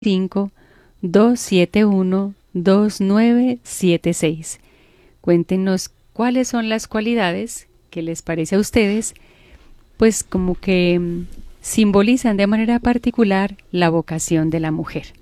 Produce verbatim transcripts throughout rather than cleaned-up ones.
cinco, dos siete uno, dos nueve siete seis. Cuéntenos cuáles son las cualidades que les parece a ustedes, pues como que mm, simbolizan de manera particular la vocación de la mujer.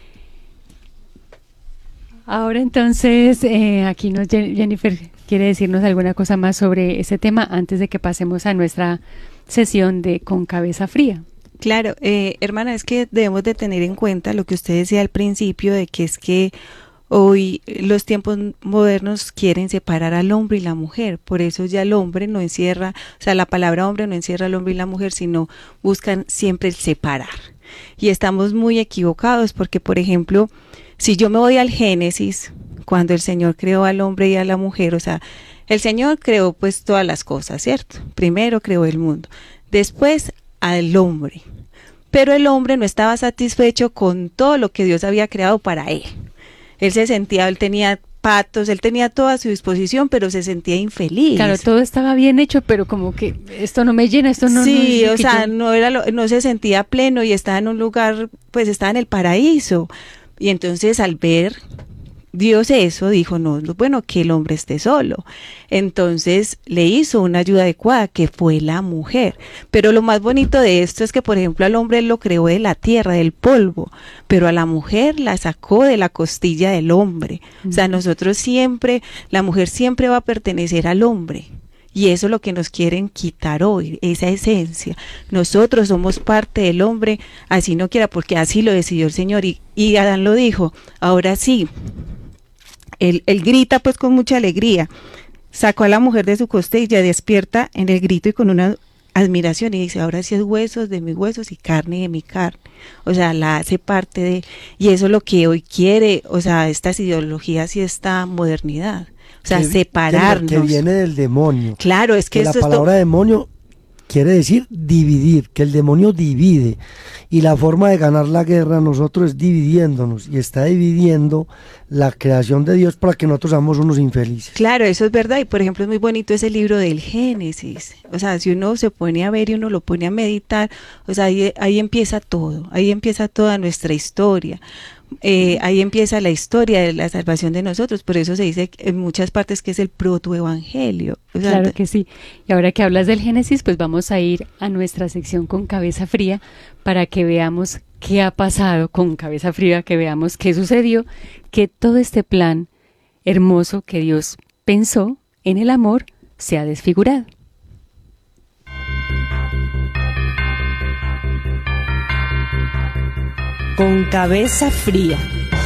Ahora entonces, eh, aquí nos, Jennifer quiere decirnos alguna cosa más sobre ese tema antes de que pasemos a nuestra sesión de Con Cabeza Fría. Claro, eh, hermana, es que debemos de tener en cuenta lo que usted decía al principio, de que es que hoy los tiempos modernos quieren separar al hombre y la mujer, por eso ya el hombre no encierra, o sea, la palabra hombre no encierra al hombre y la mujer, sino buscan siempre el separar. Y estamos muy equivocados porque, por ejemplo, si yo me voy al Génesis, cuando el Señor creó al hombre y a la mujer, o sea, el Señor creó pues todas las cosas, ¿cierto? Primero creó el mundo, después al hombre, pero el hombre no estaba satisfecho con todo lo que Dios había creado para él. Él se sentía, él tenía patos, él tenía todo a su disposición, pero se sentía infeliz. Claro, todo estaba bien hecho, pero como que esto no me llena, esto no... Sí, no, o sea, no, era lo, no se sentía pleno y estaba en un lugar, pues estaba en el paraíso. Y entonces al ver Dios eso, dijo, no, no es bueno que el hombre esté solo. Entonces le hizo una ayuda adecuada, que fue la mujer. Pero lo más bonito de esto es que, por ejemplo, al hombre él lo creó de la tierra, del polvo, pero a la mujer la sacó de la costilla del hombre. Uh-huh. O sea, nosotros siempre, la mujer siempre va a pertenecer al hombre. Y eso es lo que nos quieren quitar hoy, esa esencia. Nosotros somos parte del hombre, así no quiera, porque así lo decidió el Señor. Y, y Adán lo dijo, ahora sí. Él, él grita pues con mucha alegría, sacó a la mujer de su costilla, despierta en el grito y con una admiración y dice, ahora sí es huesos de mis huesos y carne de mi carne, o sea, la hace parte de, y eso es lo que hoy quiere, o sea, estas ideologías y esta modernidad, o sea, que, separarnos. Que viene del demonio. Claro, es que, que la palabra to- demonio quiere decir dividir, que el demonio divide, y la forma de ganar la guerra nosotros es dividiéndonos, y está dividiendo la creación de Dios para que nosotros seamos unos infelices. Claro, eso es verdad, y por ejemplo es muy bonito ese libro del Génesis, o sea, si uno se pone a ver y uno lo pone a meditar, o sea, ahí, ahí empieza todo, ahí empieza toda nuestra historia. Eh, ahí empieza la historia de la salvación de nosotros, por eso se dice en muchas partes que es el protoevangelio. O sea, claro que sí. Y ahora que hablas del Génesis, pues vamos a ir a nuestra sección Con Cabeza Fría para que veamos qué ha pasado con Cabeza Fría, que veamos qué sucedió, que todo este plan hermoso que Dios pensó en el amor se ha desfigurado. Con Cabeza Fría.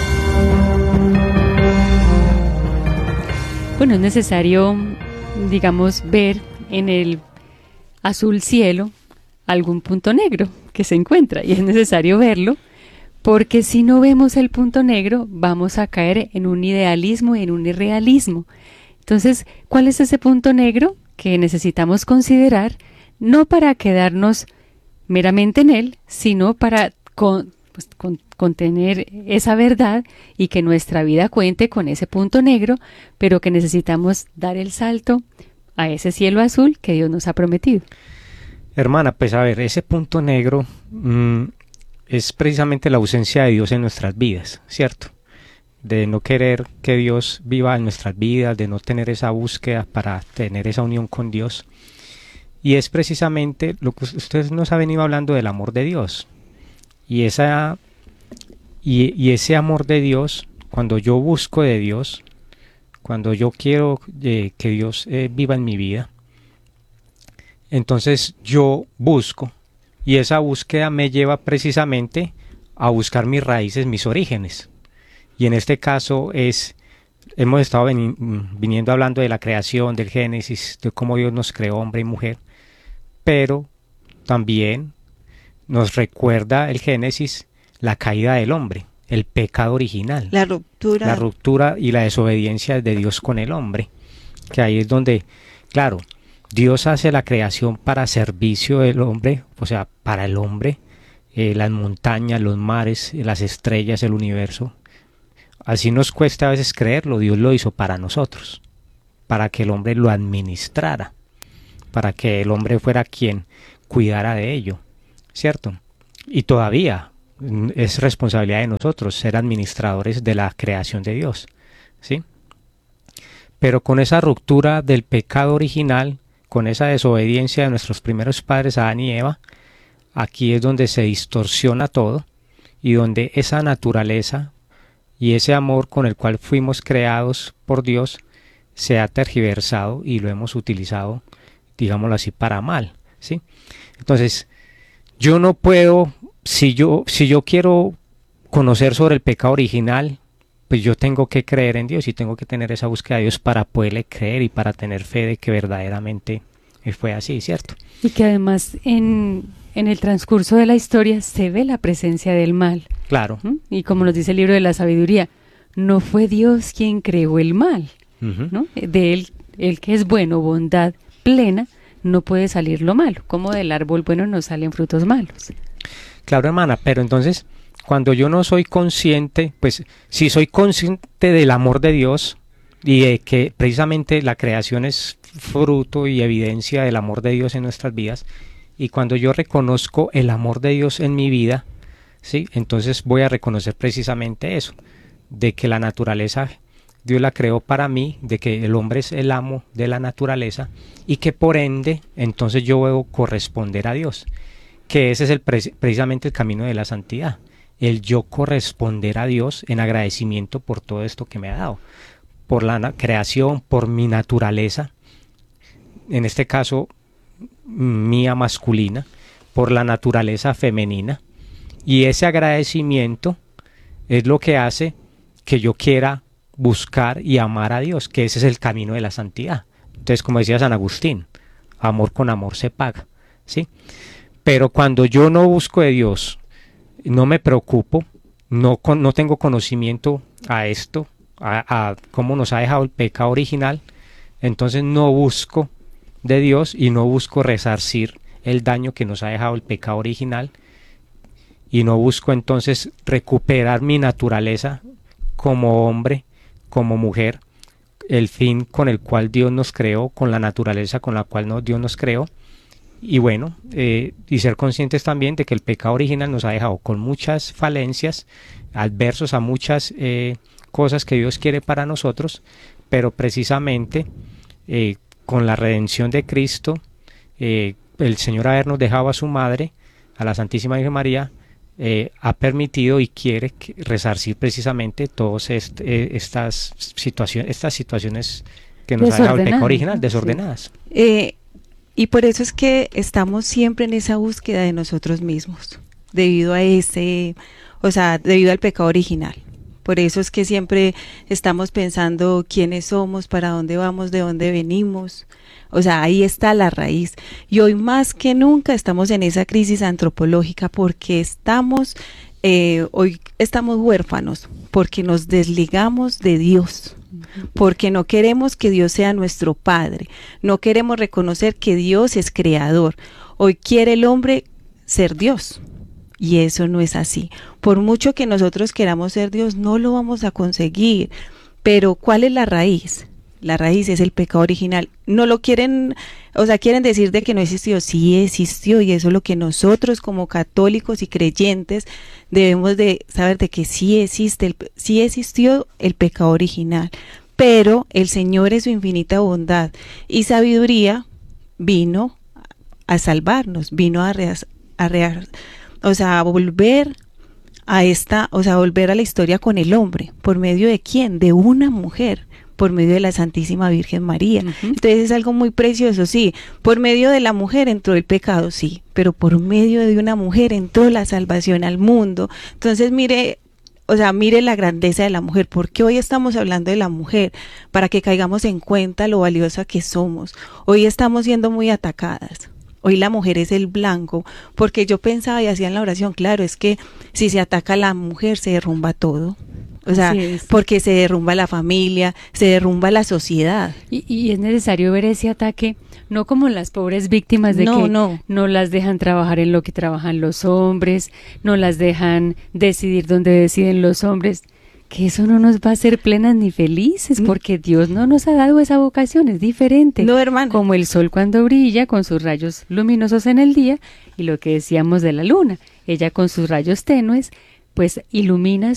Bueno, es necesario, digamos, ver en el azul cielo algún punto negro que se encuentra, y es necesario verlo porque si no vemos el punto negro vamos a caer en un idealismo y en un irrealismo. Entonces, ¿cuál es ese punto negro que necesitamos considerar? No para quedarnos meramente en él, sino para con, pues, con, contener esa verdad y que nuestra vida cuente con ese punto negro, pero que necesitamos dar el salto a ese cielo azul que Dios nos ha prometido. Hermana, pues a ver, ese punto negro mmm, es precisamente la ausencia de Dios en nuestras vidas, ¿cierto? De no querer que Dios viva en nuestras vidas, de no tener esa búsqueda para tener esa unión con Dios. Y es precisamente lo que usted nos ha venido hablando del amor de Dios. Y, esa, y, y ese amor de Dios, cuando yo busco de Dios, cuando yo quiero eh, que Dios eh, viva en mi vida, entonces yo busco, y esa búsqueda me lleva precisamente a buscar mis raíces, mis orígenes. Y en este caso es, hemos estado veni- viniendo hablando de la creación, del Génesis, de cómo Dios nos creó hombre y mujer, pero también nos recuerda el Génesis la caída del hombre, el pecado original, la ruptura, la ruptura y la desobediencia de Dios con el hombre, que ahí es donde, claro, Dios hace la creación para servicio del hombre, o sea, para el hombre, eh, las montañas, los mares, las estrellas, el universo. Así nos cuesta a veces creerlo, Dios lo hizo para nosotros, para que el hombre lo administrara, para que el hombre fuera quien cuidara de ello, ¿cierto? Y todavía es responsabilidad de nosotros ser administradores de la creación de Dios, ¿sí? Pero con esa ruptura del pecado original, con esa desobediencia de nuestros primeros padres, Adán y Eva, aquí es donde se distorsiona todo y donde esa naturaleza y ese amor con el cual fuimos creados por Dios se ha tergiversado y lo hemos utilizado, digámoslo así, para mal, ¿sí? Entonces, yo no puedo, si yo, si yo quiero conocer sobre el pecado original, pues yo tengo que creer en Dios y tengo que tener esa búsqueda de Dios para poderle creer y para tener fe de que verdaderamente fue así, ¿cierto? Y que además en, en el transcurso de la historia se ve la presencia del mal. Claro. ¿Mm? Y como nos dice el libro de la sabiduría, no fue Dios quien creó el mal, Uh-huh. ¿no? De él, el que es bueno, bondad plena, no puede salir lo malo. Como del árbol bueno no salen frutos malos. Claro, hermana, pero entonces, cuando yo no soy consciente, pues si soy consciente del amor de Dios y de que precisamente la creación es fruto y evidencia del amor de Dios en nuestras vidas, y cuando yo reconozco el amor de Dios en mi vida, ¿sí? Entonces voy a reconocer precisamente eso, de que la naturaleza Dios la creó para mí, de que el hombre es el amo de la naturaleza y que por ende entonces yo debo corresponder a Dios, que ese es el pre- precisamente el camino de la santidad, el yo corresponder a Dios en agradecimiento por todo esto que me ha dado, por la na- creación, por mi naturaleza, en este caso mía masculina, por la naturaleza femenina, y ese agradecimiento es lo que hace que yo quiera buscar y amar a Dios, que ese es el camino de la santidad. Entonces, como decía San Agustín, amor con amor se paga, ¿sí? Pero cuando yo no busco de Dios, no me preocupo, no, con, no tengo conocimiento a esto, a, a cómo nos ha dejado el pecado original, entonces no busco de Dios y no busco resarcir el daño que nos ha dejado el pecado original, y no busco entonces recuperar mi naturaleza como hombre, como mujer, el fin con el cual Dios nos creó, con la naturaleza con la cual no, Dios nos creó, y bueno, eh, y ser conscientes también de que el pecado original nos ha dejado con muchas falencias, adversos a muchas eh, cosas que Dios quiere para nosotros, pero precisamente eh, con la redención de Cristo, eh, el Señor habernos dejado a su madre, a la Santísima Virgen María, Eh, ha permitido y quiere que resarcir precisamente todas est eh, estas situaciones, estas situaciones que nos ha dejado el pecado original, desordenadas. Sí. Eh, y por eso es que estamos siempre en esa búsqueda de nosotros mismos, debido a ese, o sea, debido al pecado original. Por eso es que siempre estamos pensando quiénes somos, para dónde vamos, de dónde venimos. O sea, ahí está la raíz. Y hoy más que nunca estamos en esa crisis antropológica porque estamos, eh, hoy estamos huérfanos, porque nos desligamos de Dios, porque no queremos que Dios sea nuestro Padre, no queremos reconocer que Dios es creador. Hoy quiere el hombre ser Dios. Y eso no es así. Por mucho que nosotros queramos ser Dios, no lo vamos a conseguir. Pero ¿cuál es la raíz? La raíz es el pecado original. No lo quieren, o sea, quieren decir de que no existió. Sí existió, y eso es lo que nosotros como católicos y creyentes debemos de saber, de que sí existe, el, sí existió el pecado original. Pero el Señor en su infinita bondad y sabiduría vino a salvarnos, vino a rear, a rear, o sea, a volver a esta, o sea, a volver a la historia con el hombre. ¿Por medio de quién? De una mujer, por medio de la Santísima Virgen María. Uh-huh. Entonces es algo muy precioso, sí. Por medio de la mujer entró el pecado, sí, pero por medio de una mujer entró la salvación al mundo. Entonces mire, o sea, mire la grandeza de la mujer, porque hoy estamos hablando de la mujer, para que caigamos en cuenta lo valiosa que somos. Hoy estamos siendo muy atacadas. Hoy la mujer es el blanco, porque yo pensaba y hacía en la oración, claro, es que si se ataca a la mujer se derrumba todo. O sea, porque se derrumba la familia, se derrumba la sociedad. Y, y es necesario ver ese ataque, no como las pobres víctimas de no, que no. no las dejan trabajar en lo que trabajan los hombres, no las dejan decidir donde deciden los hombres, que eso no nos va a hacer plenas ni felices, porque Dios no nos ha dado esa vocación, es diferente. No, hermana. Como el sol cuando brilla con sus rayos luminosos en el día, y lo que decíamos de la luna, ella con sus rayos tenues, pues ilumina